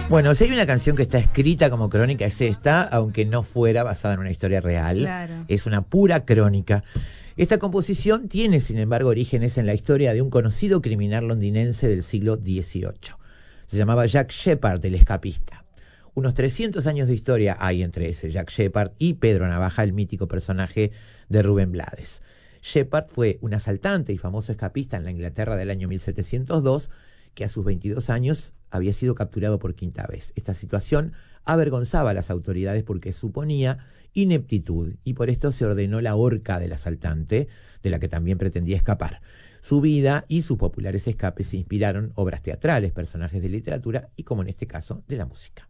Bueno, si hay una canción que está escrita como crónica es esta, aunque no fuera basada en una historia real. Claro. Es una pura crónica. Esta composición tiene, sin embargo, orígenes en la historia de un conocido criminal londinense del siglo XVIII. Se llamaba Jack Sheppard, el escapista. Unos 300 años de historia hay entre ese Jack Sheppard y Pedro Navaja, el mítico personaje de Rubén Blades. Sheppard fue un asaltante y famoso escapista en la Inglaterra del año 1702, que a sus 22 años había sido capturado por quinta vez. Esta situación avergonzaba a las autoridades porque suponía ineptitud y por esto se ordenó la horca del asaltante, de la que también pretendía escapar. Su vida y sus populares escapes inspiraron obras teatrales, personajes de literatura y, como en este caso, de la música.